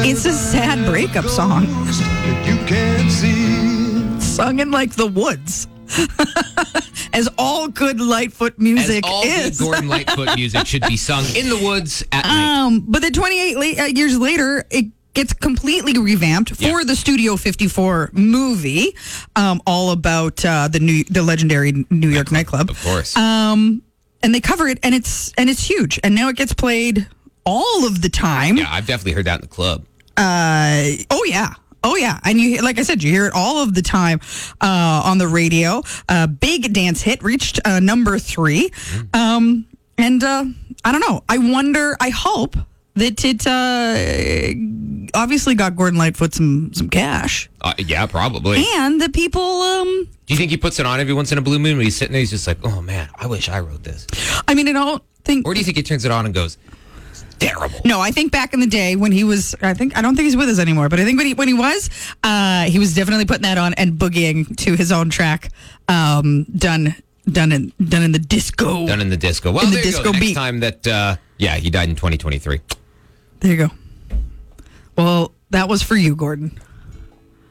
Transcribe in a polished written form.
It's a sad breakup song. You can see. Sung in like the woods. As all good Lightfoot music As all is. good Gordon Lightfoot music should be sung in the woods at night. But then 28 years later, it gets completely revamped for the Studio 54 movie, all about the legendary New York nightclub. Of course. And they cover it, and it's huge. And now it gets played all of the time. Yeah, I've definitely heard that in the club. Oh yeah, and you, like I said, you hear it all of the time on the radio. Big dance hit reached number 3, and I don't know. I hope that it obviously got Gordon Lightfoot some cash. Yeah, probably. And the people. Do you think he puts it on every once in a blue moon when he's sitting there? He's just like, oh man, I wish I wrote this. I mean, I don't think. Or do you think he turns it on and goes, terrible? No, I think back in the day when he was, I don't think he's with us anymore, but I think when he was definitely putting that on and boogieing to his own track, done in the disco. Done in the disco. Well, in the there you disco go. The next beat. time that, he died in 2023. There you go. Well, that was for you, Gordon.